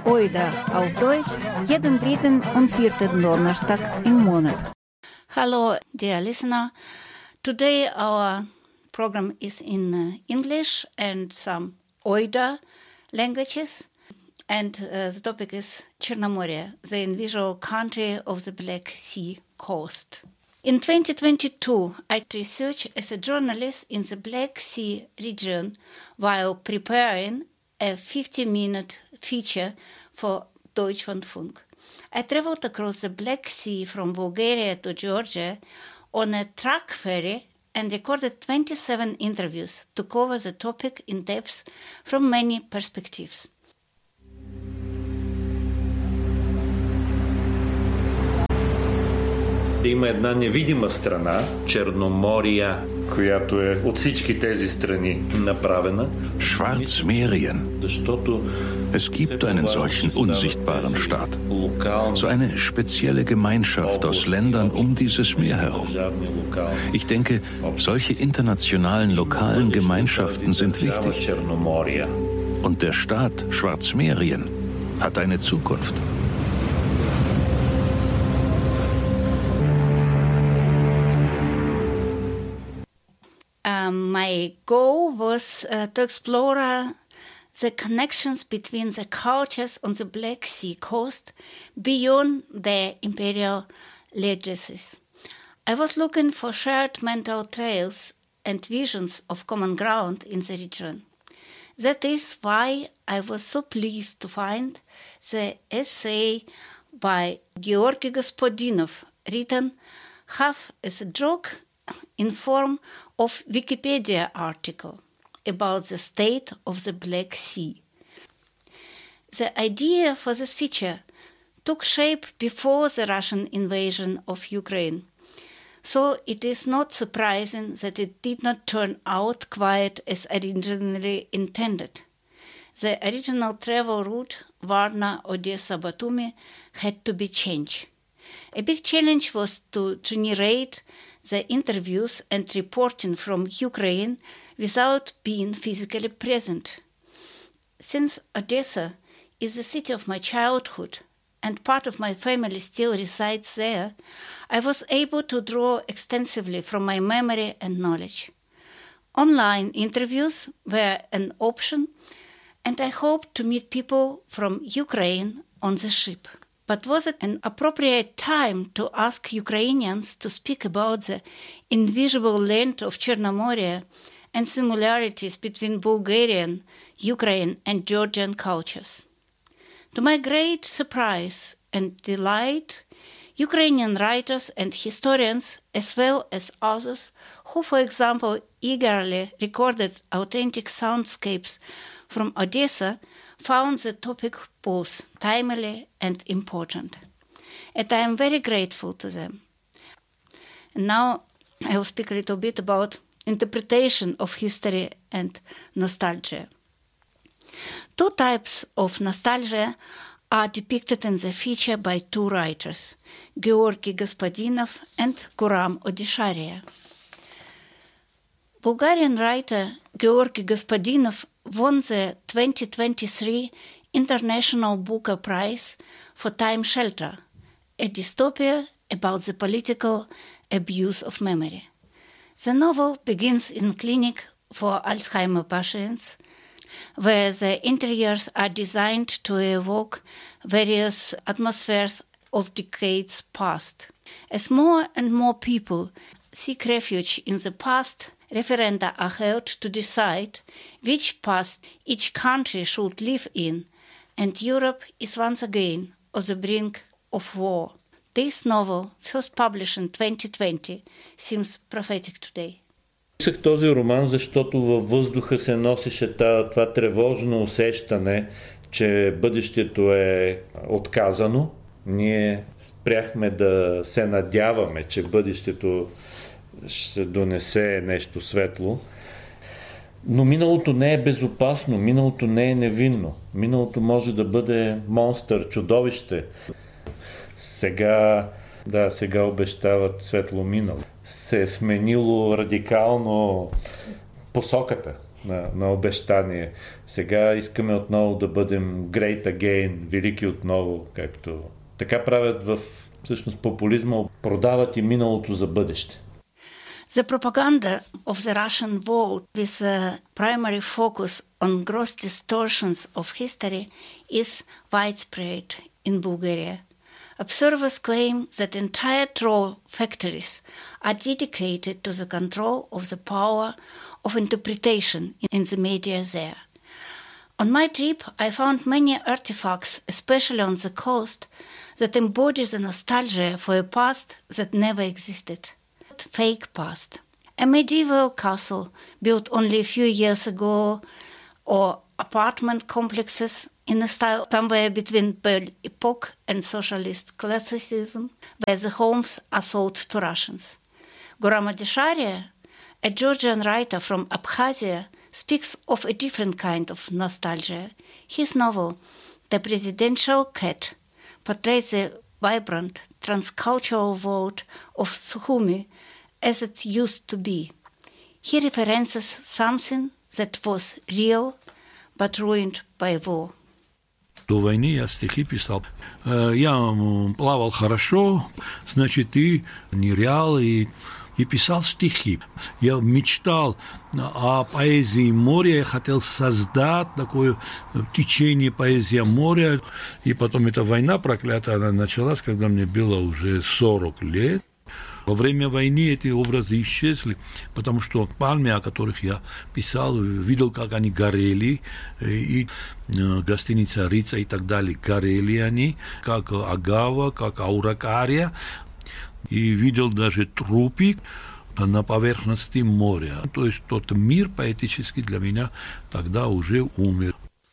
Oida auf Deutsch, jeden dritten und vierten Donnerstag im Monat. Hello, dear listener. Today our program is in English and some Oida languages. And the topic is Chernomorye, the unusual country of the Black Sea coast. In 2022, I researched as a journalist in the Black Sea region while preparing a 50-minute feature for Deutschlandfunk. I traveled across the Black Sea from Bulgaria to Georgia on a truck ferry and recorded 27 interviews to cover the topic in depth from many perspectives. Има една невидима страна, Черномория, която е от всички тези страни направена. Schwarzmeerien. Es gibt einen solchen unsichtbaren Staat. So eine spezielle Gemeinschaft aus Ländern um dieses Meer herum. Ich denke, solche internationalen lokalen Gemeinschaften sind wichtig. Und der Staat Schwarzmeerien hat eine Zukunft. My goal was to explore the connections between the cultures on the Black Sea coast beyond their imperial legacies. I was looking for shared mental trails and visions of common ground in the region. That is why I was so pleased to find the essay by Georgy Gospodinov, written half as a joke in form of Wikipedia article about the state of the Black Sea. The idea for this feature took shape before the Russian invasion of Ukraine, so it is not surprising that it did not turn out quite as originally intended. The original travel route Varna, Odessa, Batumi had to be changed. A big challenge was to generate the interviews and reporting from Ukraine without being physically present. Since Odessa is the city of my childhood and part of my family still resides there, I was able to draw extensively from my memory and knowledge. Online interviews were an option, and I hoped to meet people from Ukraine on the ship. But was it an appropriate time to ask Ukrainians to speak about the invisible land of Chernomorye and similarities between Bulgarian, Ukrainian, and Georgian cultures? To my great surprise and delight, Ukrainian writers and historians, as well as others who, for example, eagerly recorded authentic soundscapes from Odessa, found the topic both timely and important. And I am very grateful to them. And now I will speak a little bit about interpretation of history and nostalgia. Two types of nostalgia are depicted in the feature by two writers, Georgy Gospodinov and Guram Odisharia. Bulgarian writer Georgy Gospodinov won the 2023 International Booker Prize for Time Shelter, a dystopia about the political abuse of memory. The novel begins in a clinic for Alzheimer patients, where the interiors are designed to evoke various atmospheres of decades past. As more and more people seek refuge in the past, referenda are held to decide which past each country should live in, and Europe is once again on the brink of war. This novel, first published in 2020, seems prophetic today. Писах този роман, защото във въздуха се носеше това тревожно усещане, че бъдещето е отказано. Ние спряхме да се надяваме, че бъдещето ще донесе нещо светло. Но миналото не е безопасно, миналото не е невинно. Миналото може да бъде монстър, чудовище. Сега обещават светло минало. Се е сменило радикално посоката на обещание. Сега искаме отново да бъдем great again, велики отново, както така правят в всъщност популизма, продават и миналото за бъдеще. The propaganda of the Russian vote with a primary focus on gross distortions of history is widespread in Bulgaria. Observers claim that entire troll factories are dedicated to the control of the power of interpretation in the media there. On my trip, I found many artifacts, especially on the coast, that embody the nostalgia for a past that never existed. Fake past. A medieval castle built only a few years ago, or apartment complexes in a style somewhere between Belle Epoque and socialist classicism, where the homes are sold to Russians. Gorama Desharia, a Georgian writer from Abkhazia, speaks of a different kind of nostalgia. His novel, The Presidential Cat, portrays the vibrant transcultural world of Sukhumi as it used to be. He references something that was real, but ruined by war. До войны я стихи писал. Я плавал хорошо, значит, и нырял, и писал стихи. Я мечтал о поэзии моря, я хотел создать такое течение поэзии моря. И потом эта война проклятая, она началась, когда мне было уже 40 лет. Во время войны эти образы исчезли, потому что пальмы, о которых я писал, видел, как они горели, и гостиница Рица и так далее, горели они, как Агава, как Ауракария, и видел даже трупы на поверхности моря. То есть тот мир поэтический для меня тогда уже умер.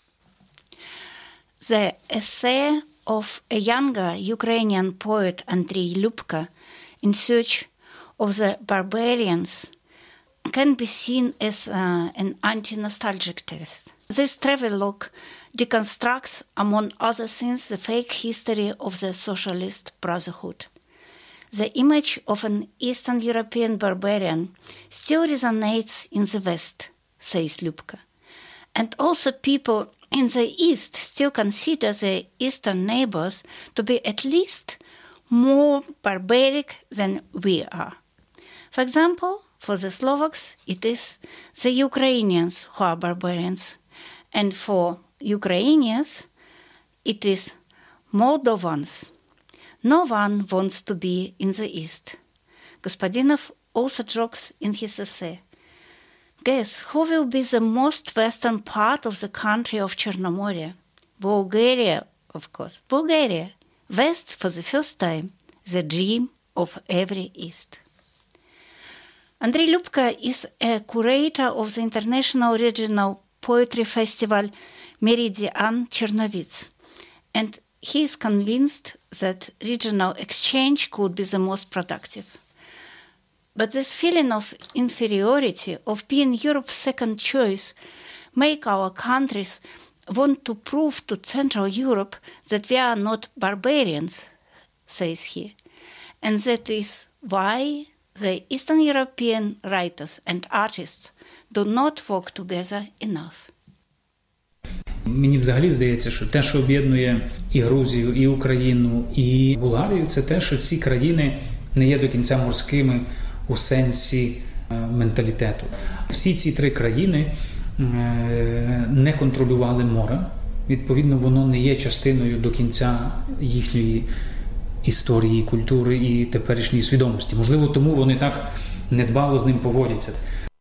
The essay of a younger Ukrainian poet Andrei Lyubka in search of the barbarians can be seen as an anti-nostalgic text. This travelogue deconstructs, among other things, the fake history of the socialist brotherhood. The image of an Eastern European barbarian still resonates in the West, says Lyubka. And also people in the East still consider their Eastern neighbors to be at least more barbaric than we are. For example, for the Slovaks, it is the Ukrainians who are barbarians, and for Ukrainians, it is Moldovans. No one wants to be in the East. Gospodinov also jokes in his essay. Guess who will be the most western part of the country of Chernomorya? Bulgaria, of course. Bulgaria. West for the first time, the dream of every East. Andrei Lyubka is a curator of the International Regional Poetry Festival Meridian Chernovitz, and he is convinced that regional exchange could be the most productive. But this feeling of inferiority, of being Europe's second choice, make our countries want to prove to Central Europe that we are not barbarians, says he. And that is why the Eastern European writers and artists do not work together enough. Мені взагалі здається, що те, що об'єднує і Грузію, і Україну, і Болгарію, це те, що ці країни не є до кінця морськими у сенсі менталітету. Всі ці три країни не контролювали море. Відповідно, воно не є частиною до кінця їхньої історії, культури і теперішньої свідомості. Можливо, тому вони так недбало з ним поводяться.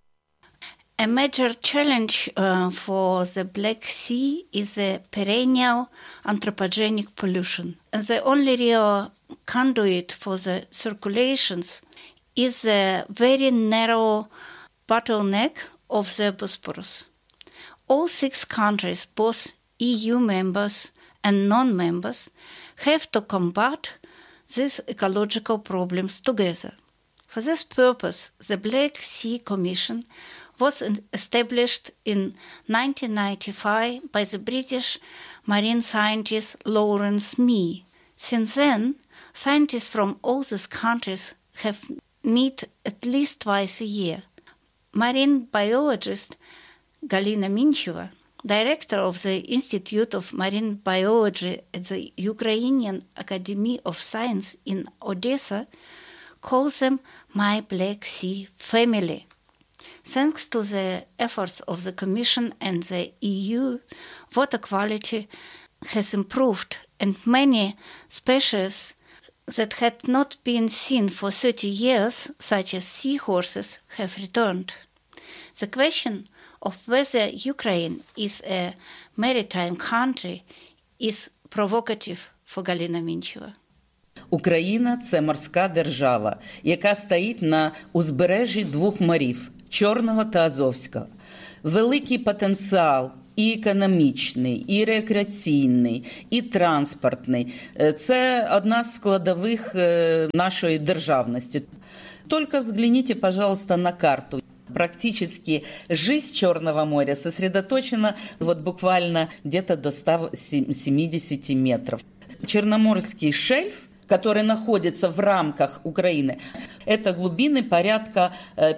A major challenge for the Black Sea is the perennial anthropogenic pollution. And the only real conduit for the circulations is the very narrow bottleneck of the Bosporus. All 6 countries, both EU members and non-members, have to combat these ecological problems together. For this purpose, the Black Sea Commission was established in 1995 by the British marine scientist Lawrence Mee. Since then, scientists from all these countries have met at least twice a year. Marine biologists Galina Mincheva, director of the Institute of Marine Biology at the Ukrainian Academy of Science in Odessa, calls them my Black Sea family. Thanks to the efforts of the Commission and the EU, water quality has improved and many species that had not been seen for 30 years, such as seahorses, have returned. The question of whether Ukraine is a maritime country is provocative for Galina Mincheva. Україна – це морська держава, яка стоїть на узбережжі двох морів – Чорного та Азовського. Великий потенціал і економічний, і рекреаційний, і транспортний – це одна з складових нашої державності. Только взгляните, пожалуйста, на карту. Практически жизнь Черного моря сосредоточена буквально где-то до 170 метров. Черноморский шельф, который находится в рамках Украины, это глубины порядка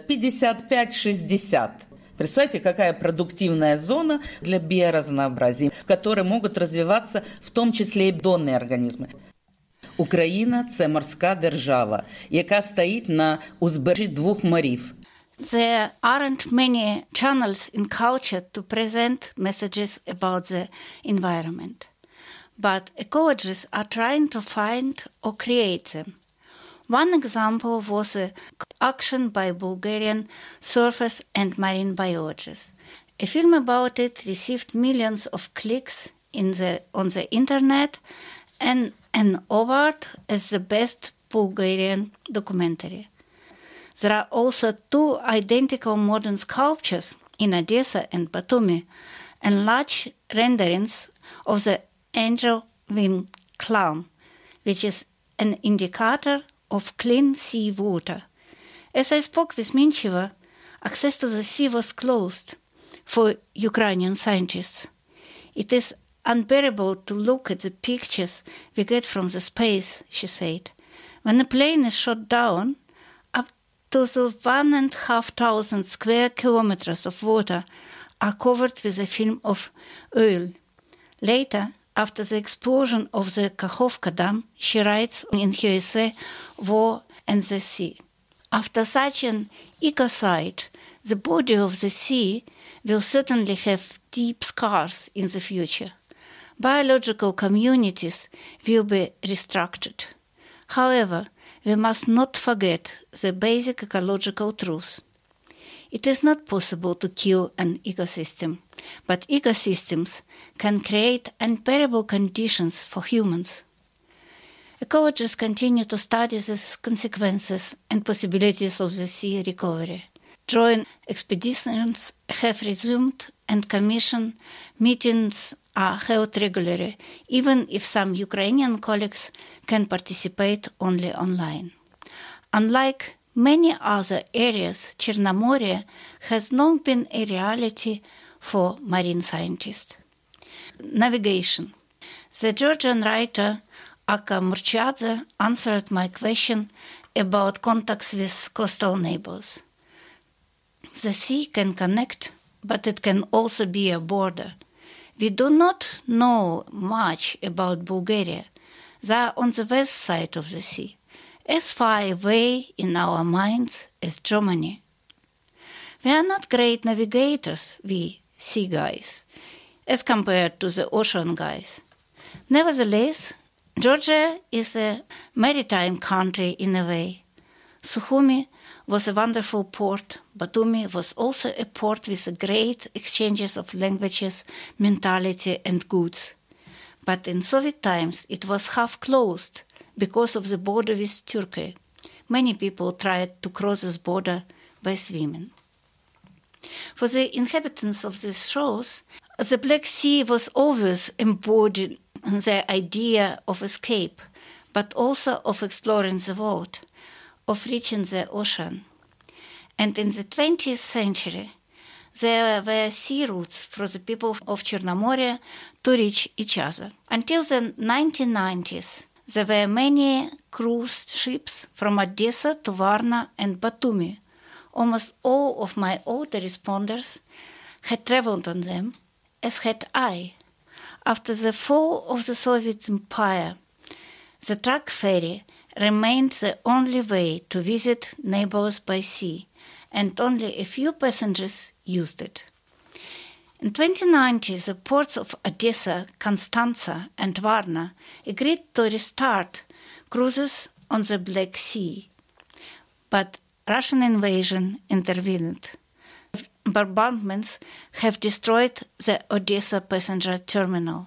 55-60. Представьте, какая продуктивная зона для биоразнообразия, в которой могут развиваться в том числе и донные организмы. Україна – це морська держава, яка стоїть на узбережжі двох морів. There aren't many channels in culture to present messages about the environment, but ecologists are trying to find or create them. One example was an action by Bulgarian surface and marine biologists. A film about it received millions of clicks on the internet and an award as the best Bulgarian documentary. There are also two identical modern sculptures in Odessa and Batumi, and large renderings of the angel wing clown, which is an indicator of clean sea water. As I spoke with Mincheva, access to the sea was closed for Ukrainian scientists. It is unbearable to look at the pictures we get from the space, she said. When a plane is shot down, to the 1,500 square kilometers of water are covered with a film of oil. Later, after the explosion of the Kakhovka Dam, she writes in her essay, War and the Sea. After such an ecocide, the body of the sea will certainly have deep scars in the future. Biological communities will be restructured. However, we must not forget the basic ecological truth. It is not possible to kill an ecosystem, but ecosystems can create unbearable conditions for humans. Ecologists continue to study these consequences and possibilities of the sea recovery. Joint expeditions have resumed and commission meetings are held regularly, even if some Ukrainian colleagues can participate only online. Unlike many other areas, Chernomorye has not been a reality for marine scientists. Navigation. The Georgian writer Aka Murchadze answered my question about contacts with coastal neighbors. The sea can connect, but it can also be a border. We do not know much about Bulgaria. They are on the west side of the sea, as far away in our minds as Germany. We are not great navigators, we sea guys, as compared to the ocean guys. Nevertheless, Georgia is a maritime country in a way. Sukhumi was a wonderful port. Batumi was also a port with great exchanges of languages, mentality, and goods. But in Soviet times, it was half closed because of the border with Turkey. Many people tried to cross this border by swimming. For the inhabitants of these shores, the Black Sea was always embodied in the idea of escape, but also of exploring the world, of reaching the ocean. And in the 20th century, there were sea routes for the people of Chernomorye to reach each other. Until the 1990s, there were many cruise ships from Odessa to Varna and Batumi. Almost all of my older responders had traveled on them, as had I. After the fall of the Soviet Empire, the truck ferry remained the only way to visit neighbors by sea, and only a few passengers used it. In 2019, the ports of Odessa, Constanza, and Varna agreed to restart cruises on the Black Sea, but Russian invasion intervened. Bombardments have destroyed the Odessa passenger terminal.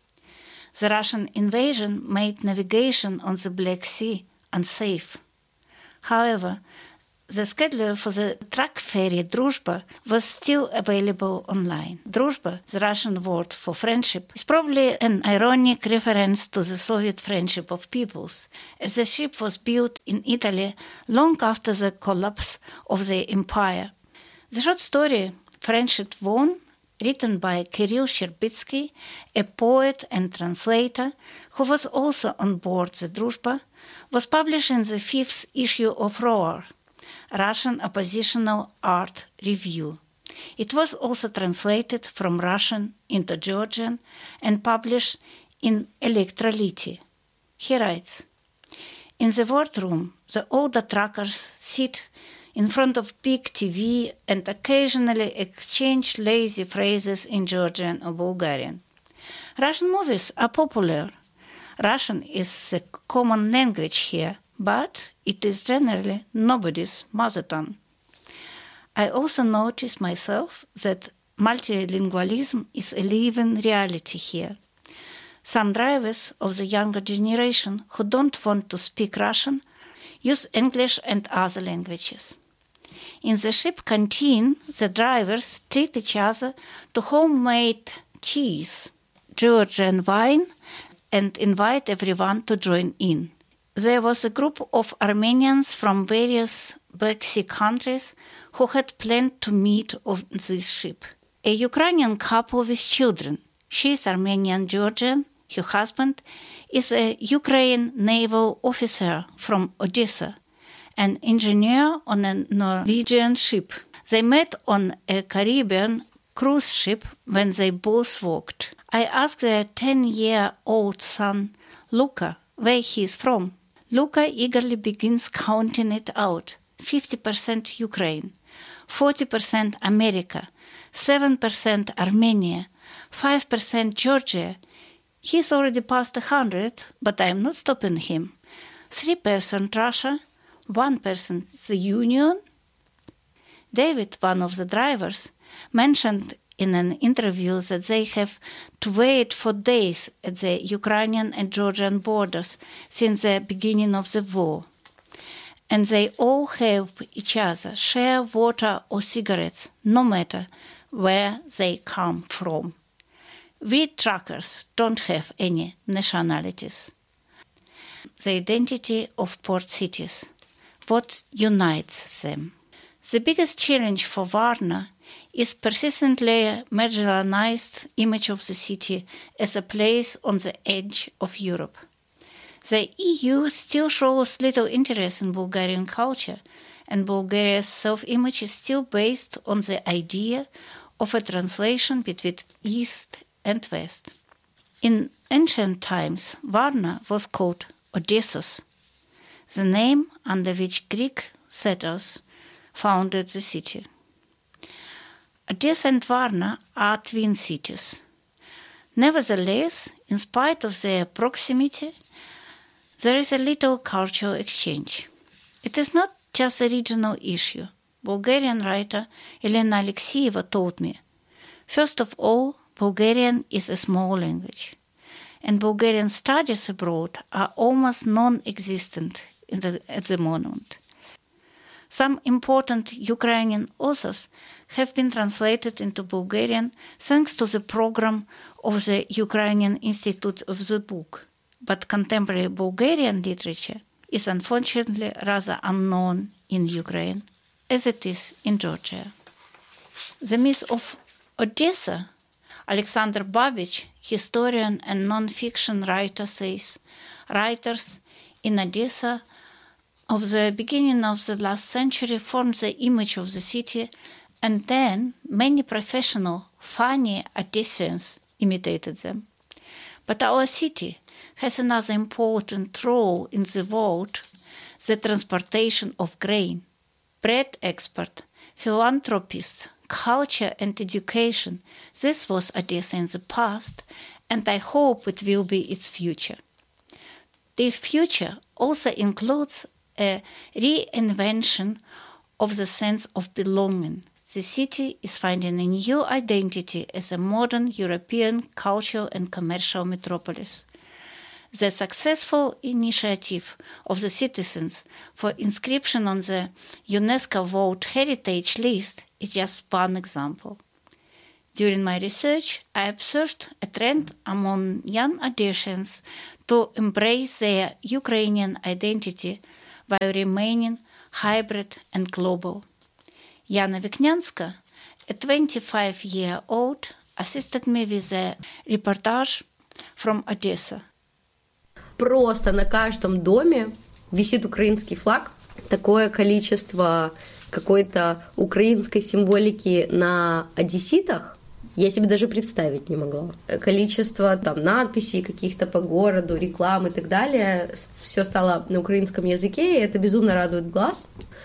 The Russian invasion made navigation on the Black Sea unsafe. However, the schedule for the truck ferry Druzhba was still available online. Druzhba, the Russian word for friendship, is probably an ironic reference to the Soviet friendship of peoples, as the ship was built in Italy long after the collapse of the empire. The short story Friendship Won, written by Kirill Sherbitsky, a poet and translator who was also on board the Druzhba, was published in the 5th issue of Roar, Russian Oppositional Art Review. It was also translated from Russian into Georgian and published in Elektrolity. He writes, "In the wardroom, the older truckers sit in front of big TV and occasionally exchange lazy phrases in Georgian or Bulgarian. Russian movies are popular. Russian is the common language here, but it is generally nobody's mother tongue. I also notice myself that multilingualism is a living reality here. Some drivers of the younger generation who don't want to speak Russian use English and other languages. In the ship canteen, the drivers treat each other to homemade cheese, Georgian wine, and invite everyone to join in. There was a group of Armenians from various Black Sea countries who had planned to meet on this ship. A Ukrainian couple with children. She is Armenian-Georgian. Her husband is a Ukrainian naval officer from Odessa, an engineer on a Norwegian ship. They met on a Caribbean cruise ship when they both worked. I asked their 10-year-old son, Luka, where he is from. Luka eagerly begins counting it out. 50% Ukraine, 40% America, 7% Armenia, 5% Georgia. He's already past 100, but I'm not stopping him. 3% Russia, 1% the Union. David, one of the drivers, mentioned in an interview that they have to wait for days at the Ukrainian and Georgian borders since the beginning of the war. And they all help each other, share water or cigarettes, no matter where they come from. We truckers don't have any nationalities. The identity of port cities, what unites them. The biggest challenge for Varna is persistently marginalized image of the city as a place on the edge of Europe. The EU still shows little interest in Bulgarian culture, and Bulgaria's self-image is still based on the idea of a translation between East and West. In ancient times, Varna was called Odessos, the name under which Greek settlers founded the city. Odessa and Varna are twin cities. Nevertheless, in spite of their proximity, there is a little cultural exchange. It is not just a regional issue. Bulgarian writer Elena Alexeyeva told me, first of all, Bulgarian is a small language, and Bulgarian studies abroad are almost non-existent at the moment. Some important Ukrainian authors have been translated into Bulgarian thanks to the program of the Ukrainian Institute of the Book, but contemporary Bulgarian literature is unfortunately rather unknown in Ukraine, as it is in Georgia. The myth of Odessa, Alexander Babbage, historian and non-fiction writer, says writers in Odessa of the beginning of the last century formed the image of the city and then many professional, funny Odessians imitated them. But our city has another important role in the world, the transportation of grain, bread export, philanthropists, culture and education. This was Odessa in the past, and I hope it will be its future. This future also includes a reinvention of the sense of belonging. The city is finding a new identity as a modern European cultural and commercial metropolis. The successful initiative of the citizens for inscription on the UNESCO World Heritage List is just one example. During my research, I observed a trend among young Odessians to embrace their Ukrainian identity while remaining hybrid and global. Yana Viknyanska, a 25-year-old, assisted me with a reportage from Odessa. Просто на каждом доме висит украинский флаг. Такое количество какой-то украинской символики на одесситах я себе даже представить не могла. Количество там надписей каких-то по городу, рекламы и так далее, все стало на украинском языке, и это безумно радует глаз.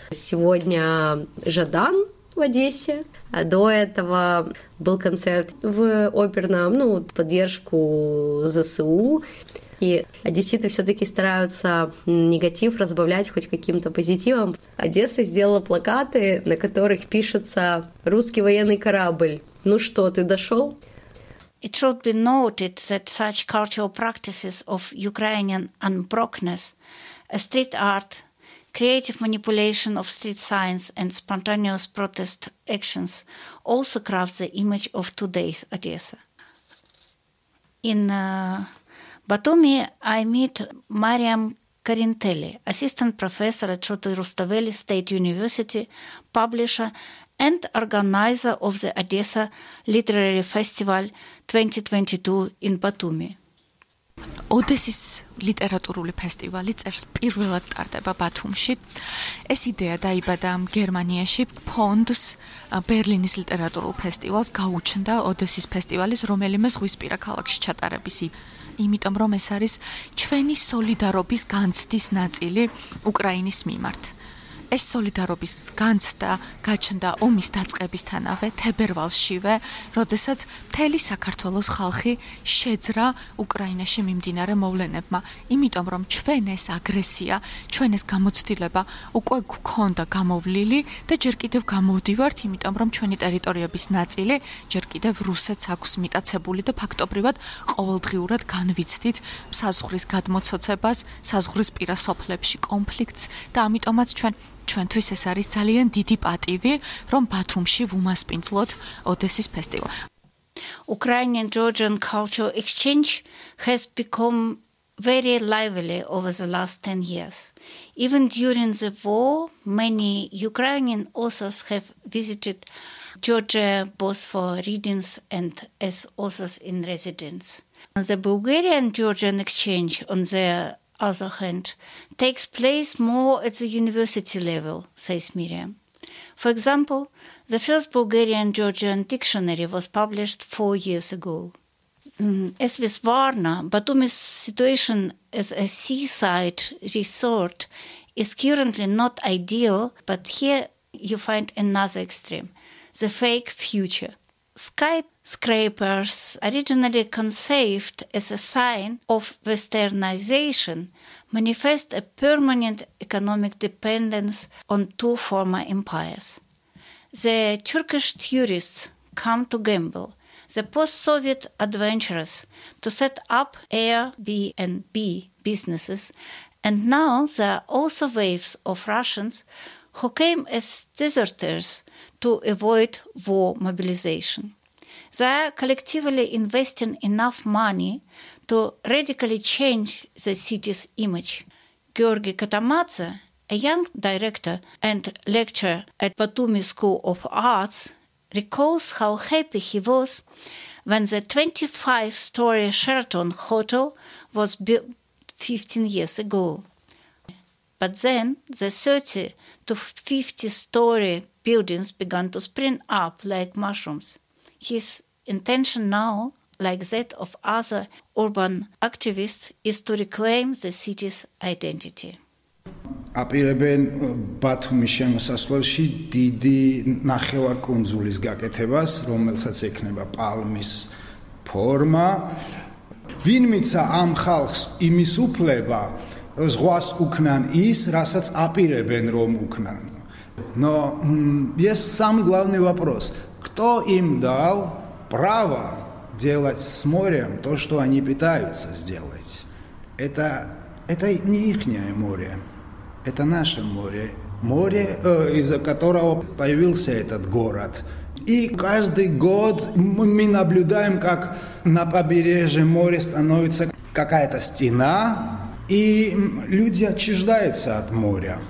Сегодня Жадан в Одессе. А до этого был концерт в оперном, поддержку ЗСУ. И одесситы все-таки стараются негатив разбавлять хоть каким-то позитивом. Одесса сделала плакаты, на которых пишется «Русский военный корабль». Ну что, ты дошел? It should be noted that such cultural practices of Ukrainian unbrokenness, street art, creative manipulation of street signs and spontaneous protest actions also craft the image of today's Odessa. In Batumi, I meet Mariam Karintelli, assistant professor at Shotui Rustaveli State University, publisher and organizer of the Odessa Literary Festival 2022 in Batumi. ოდესის ლიტერატურული ფესტივალი წერს პირველად ტარდება ბათუმში. ეს იდეა დაიბადა გერმანიაში ფონდს ბერლინის ლიტერატურულ ფესტივალს გაუჩნდა ოდესის ფესტივალის რომელიმე ზღვისპირა ქალაქში ჩატარების იმიტომ რომ ეს არის ჩვენი სოლიდარობის განცდის ნაწილი უკრაინის მიმართ. ეს სოლიდარობის განცდა გაჩნდა ომის დაწყებისთანავე თებერვალშივე, როდესაც მთელი საქართველოს ხალხი შეძრა უკრაინაში მიმდინარე მოვლენებმა, იმიტომ რომ ჩვენ ეს აგრესია, ჩვენ ეს გამოცდილება უკვე გვქონდა გამოვლილი და ჯერ კიდევ გამოვდივართ, იმიტომ რომ ჩვენი ტერიტორიების ნაწილი ჯერ კიდევ რუსეთს აქვს მიტაცებული და ფაქტობრივად ყოველდღიურად განვიცდით საზღვრის გადმოცოცებას, საზღვრისპირა სოფლებში კონფლიქტს და ამიტომაც ჩვენთვის ეს არის ძალიან დიდი პატივი, რომ ბათუმში ვუმასპინძლოთ ოდესის ფესტივალს. Ukrainian-Georgian cultural exchange has become very lively over the last 10 years. Even during the war, many Ukrainian authors have visited Georgia both for readings and as authors in residence. The Bulgarian-Georgian exchange, on the other hand, takes place more at the university level, says Miriam. For example, the first Bulgarian-Georgian dictionary was published 4 years ago. As with Varna, Batumi's situation as a seaside resort is currently not ideal, but here you find another extreme, the fake future. Skyscrapers, originally conceived as a sign of westernization, manifest a permanent economic dependence on two former empires. The Turkish tourists come to gamble, the post-Soviet adventurers to set up Airbnb businesses, and now there are also waves of Russians who came as deserters to avoid war mobilization. They are collectively investing enough money to radically change the city's image. Georgi Katamadze, a young director and lecturer at Batumi School of Arts, recalls how happy he was when the 25-story Sheraton Hotel was built 15 years ago. But then the 30 to 50-story buildings began to spring up like mushrooms. His intention now, like that of other urban activists, is to reclaim the city's identity. აპირებენ ბათუმის შემოსასვლელში დიდი ნახევარკუნძულის გაკეთებას, რომელსაც ექნება პალმის ფორმა. ვინმეცა ამ ხალხს იმის უფლება, რომ ზღვას უკნან ის, რასაც აპირებენ რომ უკნან. Но есть самый главный вопрос. Кто им дал право делать с морем то, что они пытаются сделать? Это не ихнее море. Это наше море. Море, из-за которого появился этот город. И каждый год мы наблюдаем, как на побережье моря становится какая-то стена, и люди отчуждаются от моря.